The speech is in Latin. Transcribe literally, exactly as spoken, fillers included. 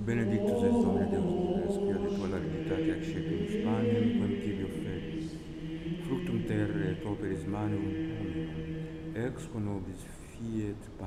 Benedictus es Domine Deus vobis, qui aditua largitate ac sceculus panem, quem tibi offeris. Fructum terrae et operis manum hominum, ex quo nobis fiet panem.